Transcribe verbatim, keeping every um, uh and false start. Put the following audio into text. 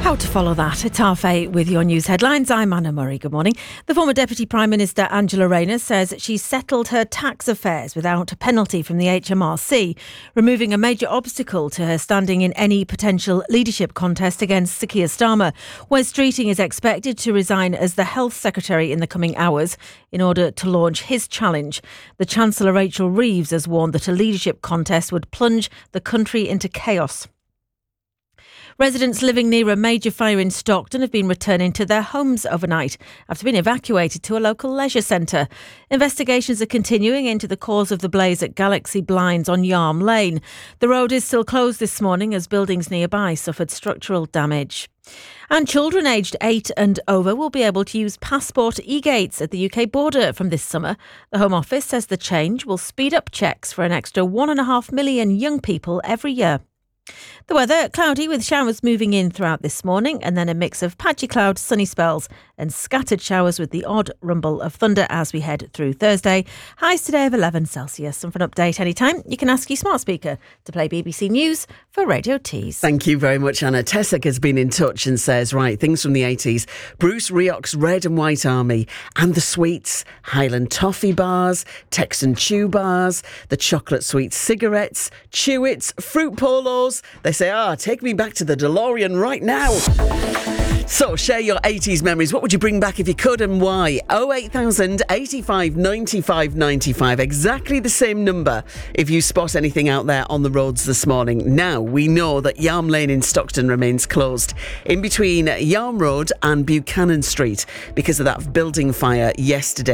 How to follow that? It's half eight with your news headlines. I'm Anna Murray. Good morning. The former Deputy Prime Minister Angela Rayner says she settled her tax affairs without a penalty from the H M R C, removing a major obstacle to her standing in any potential leadership contest against Sir Keir Starmer. Wes Streeting is expected to resign as the Health Secretary in the coming hours in order to launch his challenge. The Chancellor Rachel Reeves has warned that a leadership contest would plunge the country into chaos. Residents living near a major fire in Stockton have been returning to their homes overnight after being evacuated to a local leisure centre. Investigations are continuing into the cause of the blaze at Galaxy Blinds on Yarm Lane. The road is still closed this morning as buildings nearby suffered structural damage. And children aged eight and over will be able to use passport e-gates at the U K border from this summer. The Home Office says the change will speed up checks for an extra one and a half million young people every year. The weather, cloudy with showers moving in throughout this morning and then a mix of patchy cloud, sunny spells and scattered showers with the odd rumble of thunder as we head through Thursday. Highs today of eleven Celsius. And for an update anytime, you can ask your smart speaker to play B B C News for Radio Tees. Thank you very much, Anna. Tessic has been in touch and says, right, things from the eighties. Bruce Rioch's Red and White Army and the sweets, Highland toffee bars, Texan chew bars, the chocolate sweet cigarettes, Chewits, fruit polos. They say, ah, take me back to the DeLorean right now. So, share your eighties memories. What would you bring back if you could and why? oh eight thousand, eighty-five, ninety-five, ninety-five. Exactly the same number if you spot anything out there on the roads this morning. Now, we know that Yarm Lane in Stockton remains closed in between Yarm Road and Buchanan Street because of that building fire yesterday.